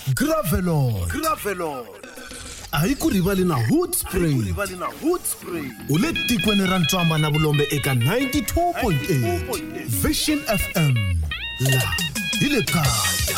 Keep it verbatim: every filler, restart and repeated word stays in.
Gravelon. Gravelon. A hi ku rivali na Hood Spray. U le tikweni ra Ntswamba na Vulombe eka ninety-two point eight Vision F M. La hi le kaya.